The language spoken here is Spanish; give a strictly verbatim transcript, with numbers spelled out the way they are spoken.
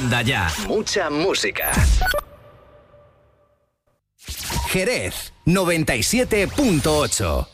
Manda ya. Mucha música. Jerez noventa y siete punto ocho.